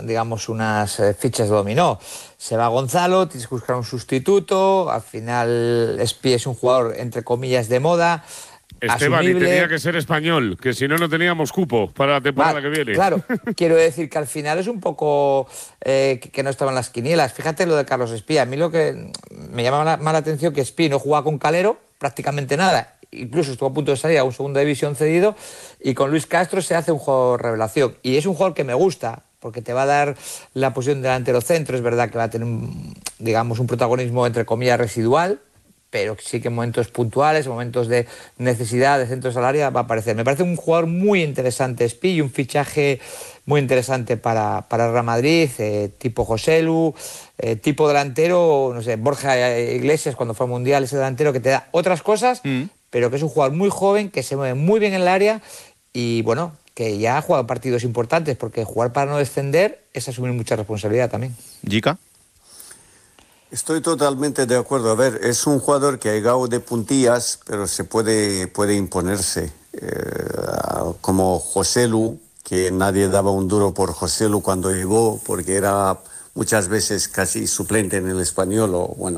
digamos, unas fichas de dominó. Se va Gonzalo, tienes que buscar un sustituto, al final Espi es un jugador, entre comillas, de moda, Esteban, asumible. y tenía que ser español, que si no, no teníamos cupo para la temporada que viene. Claro, quiero decir que al final es un poco que no estaban las quinielas. Fíjate lo de Carlos Espí. A mí lo que me llama más la atención que Espí no jugaba con Calero prácticamente nada. Incluso estuvo a punto de salir a un segunda división cedido, y con Luis Castro se hace un jugador revelación. Y es un jugador que me gusta, porque te va a dar la posición de delantero centro. Es verdad que va a tener, digamos, un protagonismo entre comillas residual, pero sí que en momentos puntuales, en momentos de necesidad de centros al área va a aparecer. Me parece un jugador muy interesante, Espi, y un fichaje muy interesante para Real Madrid, tipo Joselu, tipo delantero, no sé, Borja Iglesias cuando fue al Mundial, ese delantero que te da otras cosas, pero que es un jugador muy joven, que se mueve muy bien en el área y, bueno, que ya ha jugado partidos importantes, porque jugar para no descender es asumir mucha responsabilidad también. ¿Jica? Estoy totalmente de acuerdo. A ver, es un jugador que ha llegado de puntillas, pero se puede imponerse. Como Joselu, que nadie daba un duro por Joselu cuando llegó, porque era muchas veces casi suplente en el Español,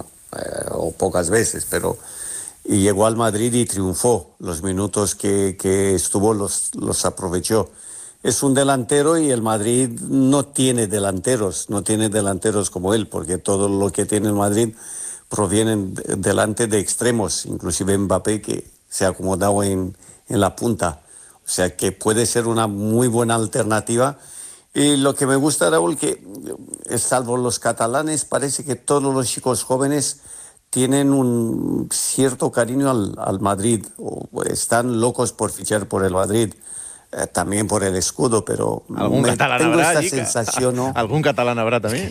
o pocas veces, pero... Y llegó al Madrid y triunfó. Los minutos que estuvo los aprovechó. Es un delantero y el Madrid no tiene delanteros como él, porque todo lo que tiene el Madrid proviene delante de extremos, inclusive Mbappé, que se ha acomodado en la punta. O sea que puede ser una muy buena alternativa. Y lo que me gusta, Raúl, que salvo los catalanes, parece que todos los chicos jóvenes tienen un cierto cariño al Madrid, o están locos por fichar por el Madrid. También por el escudo, pero ¿Algún catalán tengo habrá, esta Jica? sensación, ¿no? ¿Algún catalán habrá también?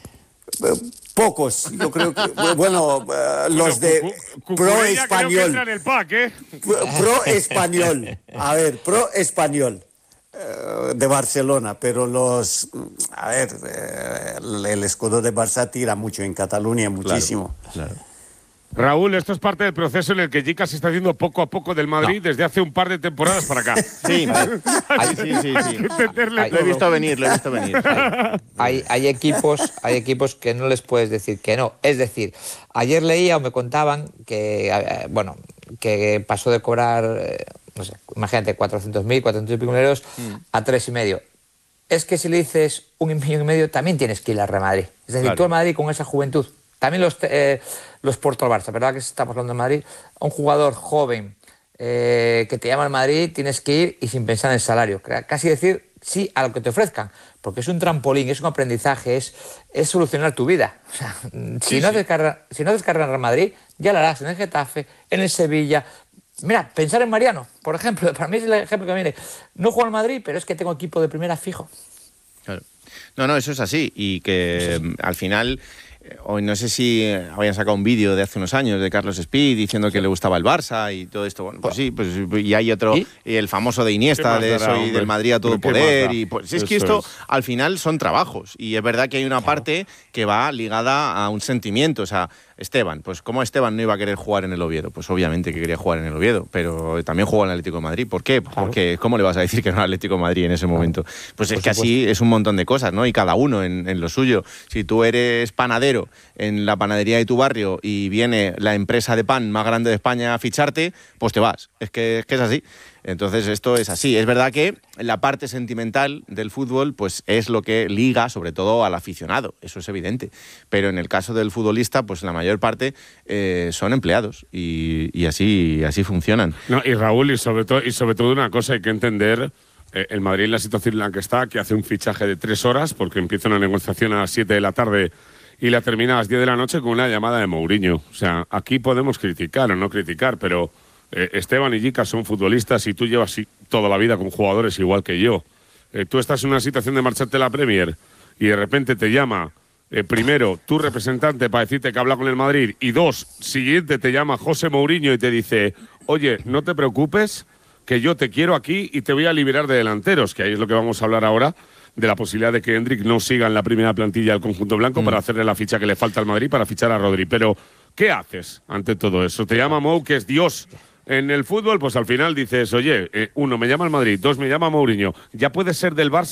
Pocos, yo creo que, bueno, los de pro español. En el pack, ¿eh? Pro español. A ver, pro español de Barcelona, pero el escudo de Barça tira mucho en Cataluña, muchísimo. Claro. Raúl, esto es parte del proceso en el que Jica se está haciendo poco a poco del Madrid desde hace un par de temporadas para acá. Sí. Lo he visto venir. Hay equipos que no les puedes decir que no. Es decir, ayer leía o me contaban que, que pasó de cobrar, no sé, imagínate, 400.000, 400 y pico mil euros a 3,5. Es que si le dices 1,5 millones, también tienes que ir al Real Madrid. Es decir, tú al Madrid con esa juventud, también los Porto al Barça, ¿verdad que estamos hablando de Madrid? Un jugador joven que te llama al Madrid, tienes que ir y sin pensar en el salario. Casi decir sí a lo que te ofrezcan, porque es un trampolín, es un aprendizaje, es solucionar tu vida. O sea, si no haces carrera en Real Madrid, ya lo harás en el Getafe, en el Sevilla. Mira, pensar en Mariano, por ejemplo, para mí es el ejemplo que viene. No juego al Madrid, pero es que tengo equipo de primera fijo. Claro. No, eso es así. Y que al final... Hoy no sé si habían sacado un vídeo de hace unos años de Carlos Espí diciendo que le gustaba el Barça y todo esto. Bueno, pues sí, y hay otro, y el famoso de Iniesta, de eso, y del Madrid a todo poder. Y pues es que esto al final son trabajos. Y es verdad que hay una parte que va ligada a un sentimiento. O sea, Esteban, pues ¿cómo Esteban no iba a querer jugar en el Oviedo? Pues obviamente que quería jugar en el Oviedo, pero también jugó en el Atlético de Madrid. ¿Por qué? Porque ¿cómo le vas a decir que no al Atlético de Madrid en ese momento? Pues es que así es un montón de cosas, ¿no? Y cada uno en lo suyo. Si tú eres panadero en la panadería de tu barrio y viene la empresa de pan más grande de España a ficharte, pues te vas. Es que es así. Entonces esto es así. Es verdad que la parte sentimental del fútbol pues es lo que liga sobre todo al aficionado, eso es evidente. Pero en el caso del futbolista, pues la mayor parte son empleados y así funcionan. No, y Raúl, y sobre todo una cosa hay que entender, el Madrid en la situación en la que está, que hace un fichaje de 3 horas porque empieza una negociación a las 7 de la tarde y la termina a las 10 de la noche con una llamada de Mourinho. O sea, aquí podemos criticar o no criticar, pero Esteban y Jica son futbolistas y tú llevas toda la vida con jugadores igual que yo. Tú estás en una situación de marcharte a la Premier y de repente te llama, primero, tu representante para decirte que habla con el Madrid, y 2, siguiente te llama José Mourinho y te dice, oye, no te preocupes, que yo te quiero aquí y te voy a liberar de delanteros, que ahí es lo que vamos a hablar ahora, de la posibilidad de que Endrick no siga en la primera plantilla del conjunto blanco para hacerle la ficha que le falta al Madrid para fichar a Rodri. Pero, ¿qué haces ante todo eso? Te llama Mou, que es Dios en el fútbol, pues al final dices, oye, 1, me llama el Madrid, 2, me llama Mourinho. Ya puedes ser del Barça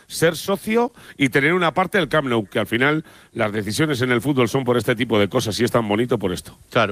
ser socio y tener una parte del Camp Nou, que al final las decisiones en el fútbol son por este tipo de cosas y es tan bonito por esto. Claro.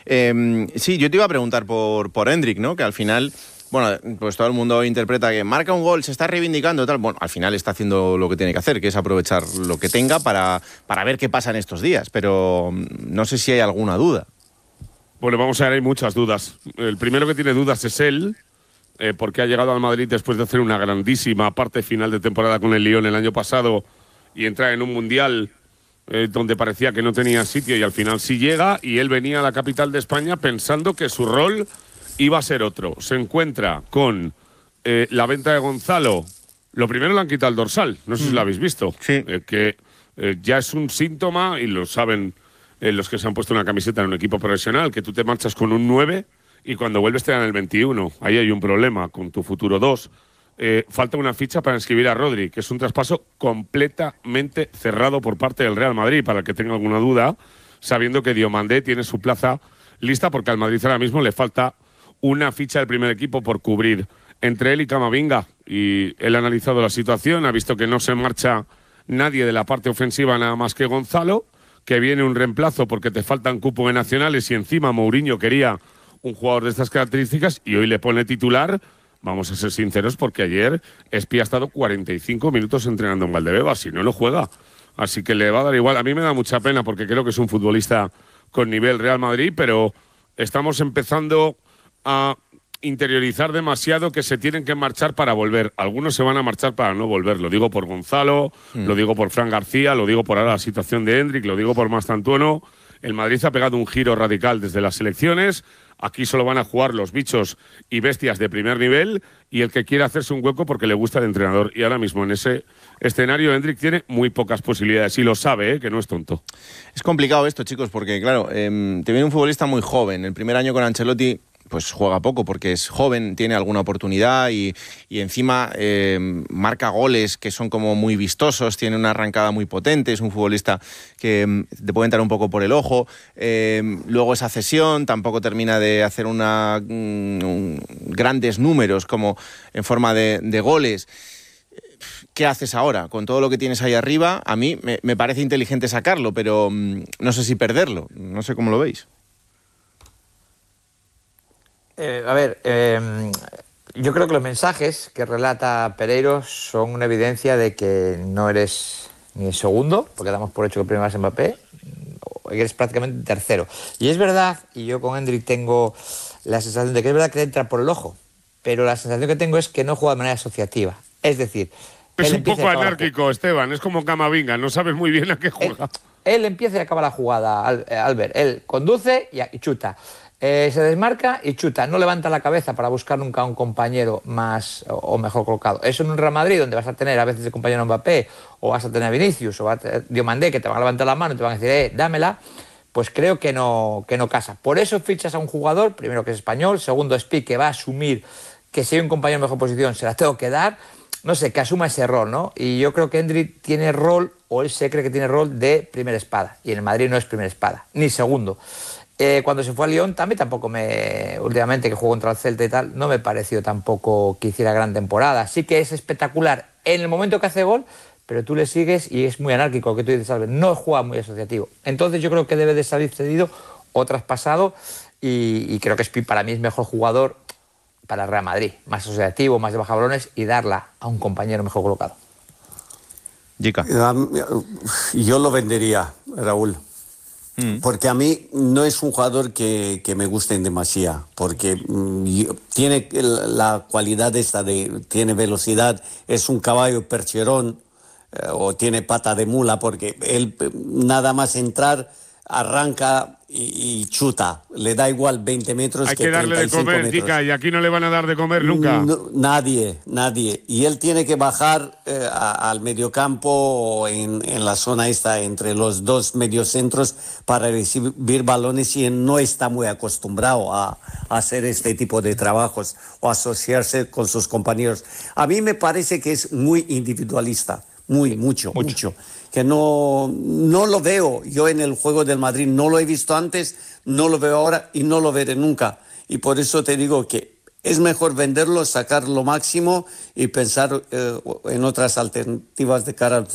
Sí, yo te iba a preguntar por Endrick, ¿no? Que al final, bueno, pues todo el mundo interpreta que marca un gol, se está reivindicando, tal. Bueno, al final está haciendo lo que tiene que hacer, que es aprovechar lo que tenga para ver qué pasa en estos días. Pero no sé si hay alguna duda. Bueno, vamos a ver, hay muchas dudas. El primero que tiene dudas es él, porque ha llegado al Madrid después de hacer una grandísima parte final de temporada con el Lyon el año pasado y entrar en un Mundial donde parecía que no tenía sitio y al final sí llega, y él venía a la capital de España pensando que su rol iba a ser otro. Se encuentra con la venta de Gonzalo. Lo primero le han quitado el dorsal, no sé si lo habéis visto, Sí. que ya es un síntoma, y lo saben los que se han puesto una camiseta en un equipo profesional, que tú te marchas con un 9 y cuando vuelves te dan el 21. Ahí hay un problema con tu futuro 2. Falta una ficha para inscribir a Rodri, que es un traspaso completamente cerrado por parte del Real Madrid, para el que tenga alguna duda, sabiendo que Diomandé tiene su plaza lista, porque al Madrid ahora mismo le falta una ficha del primer equipo por cubrir entre él y Camavinga. Y él ha analizado la situación, ha visto que no se marcha nadie de la parte ofensiva nada más que Gonzalo, que viene un reemplazo porque te faltan cupos de nacionales y encima Mourinho quería un jugador de estas características y hoy le pone titular. Vamos a ser sinceros, porque ayer Espi ha estado 45 minutos entrenando en Valdebebas, si no lo juega. Así que le va a dar igual. A mí me da mucha pena porque creo que es un futbolista con nivel Real Madrid, pero estamos empezando a interiorizar demasiado que se tienen que marchar para volver. Algunos se van a marchar para no volver. Lo digo por Gonzalo, lo digo por Fran García, lo digo por ahora la situación de Endrick, lo digo por Mastantuono. El Madrid ha pegado un giro radical desde las elecciones. Aquí solo van a jugar los bichos y bestias de primer nivel y el que quiera hacerse un hueco porque le gusta el entrenador. Y ahora mismo en ese escenario Endrick tiene muy pocas posibilidades y lo sabe, que no es tonto. Es complicado esto, chicos, porque claro, te viene un futbolista muy joven. El primer año con Ancelotti pues juega poco porque es joven, tiene alguna oportunidad y encima marca goles que son como muy vistosos, tiene una arrancada muy potente, es un futbolista que te puede entrar un poco por el ojo. Luego esa cesión tampoco termina de hacer grandes números como en forma de goles. ¿Qué haces ahora? Con todo lo que tienes ahí arriba, a mí me parece inteligente sacarlo, pero no sé si perderlo. No sé cómo lo veis. Yo creo que los mensajes que relata Pereiro son una evidencia de que no eres ni el segundo, porque damos por hecho que primero es Mbappé, eres prácticamente tercero. Y es verdad, y yo con Endrick tengo la sensación de que es verdad que entra por el ojo, pero la sensación que tengo es que no juega de manera asociativa. Es decir, es un poco anárquico, Esteban, es como Camavinga, no sabes muy bien a qué juega. Él empieza y acaba la jugada, Albert. Él conduce y chuta. Se desmarca y chuta, no levanta la cabeza para buscar nunca a un compañero más o mejor colocado. Eso en un Real Madrid donde vas a tener a veces el compañero Mbappé, o vas a tener a Vinicius, o vas a tener Diomandé, que te van a levantar la mano y te van a decir, dámela, pues creo que no casa. Por eso fichas a un jugador, primero que es español, segundo Espi, que va a asumir que si hay un compañero en mejor posición se la tengo que dar, no sé, que asuma ese rol, ¿no? Y yo creo que Endrick tiene rol, o él se cree que tiene rol de primera espada, y en el Madrid no es primera espada, ni segundo. Cuando se fue a Lyon tampoco últimamente que jugó contra el Celta y tal, no me pareció tampoco que hiciera gran temporada. Sí que es espectacular en el momento que hace gol, pero tú le sigues y es muy anárquico, lo que tú dices, Albert, no juega muy asociativo. Entonces yo creo que debe de salir cedido o traspasado y creo que Espi para mí es mejor jugador para el Real Madrid, más asociativo, más de bajabalones y darla a un compañero mejor colocado. Jica. Yo lo vendería, Raúl. Porque a mí no es un jugador que me guste en demasía, porque tiene la cualidad esta tiene velocidad, es un caballo percherón o tiene pata de mula, porque él nada más entrar arranca y chuta, le da igual 20 metros. Hay que darle de comer, Jica, y aquí no le van a dar de comer nunca. No, nadie. Y él tiene que bajar al mediocampo en la zona esta, entre los dos mediocentros, para recibir balones, y él no está muy acostumbrado a hacer este tipo de trabajos o asociarse con sus compañeros. A mí me parece que es muy individualista, mucho. Que no lo veo yo en el juego del Madrid, no lo he visto antes, no lo veo ahora y no lo veré nunca. Y por eso te digo que es mejor venderlo, sacar lo máximo y pensar en otras alternativas de cara al